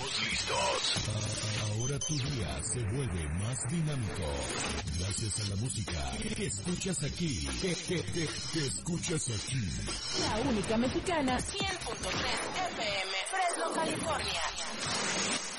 Todos listos. Ahora tu día se vuelve más dinámico. Gracias a la música que escuchas aquí. Que escuchas aquí. La única mexicana, 100.3 FM, Fresno, California.